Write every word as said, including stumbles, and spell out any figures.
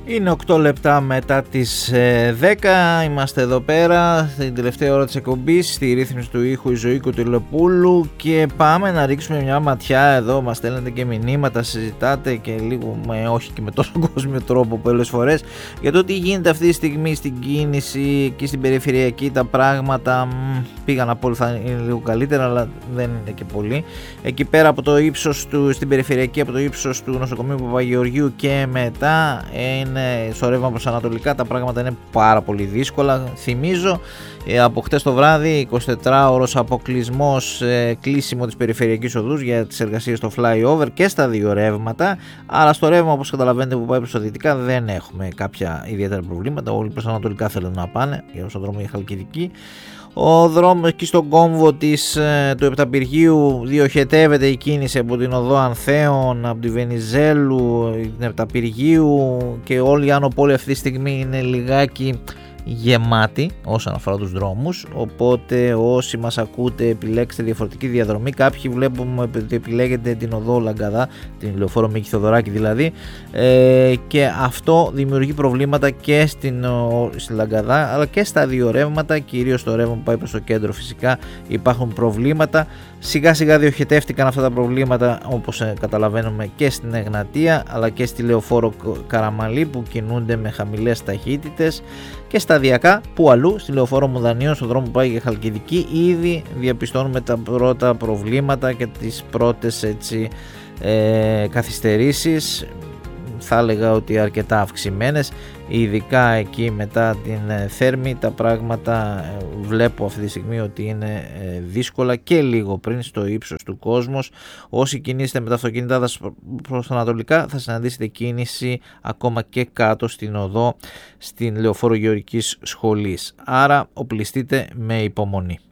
Είναι οκτώ λεπτά μετά τις δέκα, είμαστε εδώ πέρα στην τελευταία ώρα της εκπομπής, στη ρύθμιση του ήχου η Ζωή Κοτιλοπούλου, και πάμε να ρίξουμε μια ματιά εδώ. Μας στέλνετε και μηνύματα, συζητάτε και λίγο, με, όχι και με τόσο κόσμιο τρόπο πολλές φορές, για το τι γίνεται αυτή τη στιγμή στην κίνηση και στην περιφερειακή. Τα πράγματα μ, πήγαν από όλοι, θα είναι λίγο καλύτερα, αλλά δεν είναι και πολύ. Εκεί πέρα από το ύψος του, στην περιφερειακή, από το ύψος του νοσοκομείου Παπαγεωργίου και μετά, είναι στο ρεύμα προς ανατολικά, τα πράγματα είναι πάρα πολύ δύσκολα. Θυμίζω, από χτες το βράδυ εικοσιτετράωρος αποκλεισμός, ε, κλείσιμο της περιφερειακής οδούς για τις εργασίες στο flyover και στα δύο ρεύματα. Άρα στο ρεύμα, όπως καταλαβαίνετε, που πάει προς τα δυτικά δεν έχουμε κάποια ιδιαίτερα προβλήματα. Όλοι προς ανατολικά θέλουν να πάνε, για στον δρόμο για Χαλκιδική. Ο δρόμος εκεί στον κόμβο της, του Επταπηργείου διοχετεύεται η κίνηση από την οδό Ανθέων, από τη Βενιζέλου, την Επταπηργείου, και όλη η Άνω Πόλη αυτή τη στιγμή είναι λιγάκι γεμάτη όσον αφορά τους δρόμους, οπότε όσοι μας ακούτε επιλέξτε διαφορετική διαδρομή. Κάποιοι βλέπουμε ότι επιλέγετε την οδό Λαγκαδά, την Λεωφόρο Μίκη Θοδωράκη δηλαδή, ε, και αυτό δημιουργεί προβλήματα και στην, στην Λαγκαδά αλλά και στα δύο ρεύματα, κυρίως στο ρεύμα που πάει προς το κέντρο φυσικά υπάρχουν προβλήματα. Σιγά σιγά διοχετεύτηκαν αυτά τα προβλήματα, όπως καταλαβαίνουμε, και στην Εγνατία αλλά και στη Λεωφόρο Καραμαλή που κινούνται με χαμηλές ταχύτητες, και σταδιακά που αλλού στη Λεωφόρο Μουδανίων, στον δρόμο που πάει για Χαλκιδική, ήδη διαπιστώνουμε τα πρώτα προβλήματα και τις πρώτες έτσι, ε, καθυστερήσεις. Θα έλεγα ότι αρκετά αυξημένες, ειδικά εκεί μετά την Θέρμη τα πράγματα βλέπω αυτή τη στιγμή ότι είναι δύσκολα και λίγο πριν στο ύψος του Κόσμος. Όσοι κινήσετε με τα αυτοκίνητά σας προς τα ανατολικά θα συναντήσετε κίνηση ακόμα και κάτω στην οδό στην Λεωφόρο Γεωργικής Σχολής, άρα οπλιστείτε με υπομονή.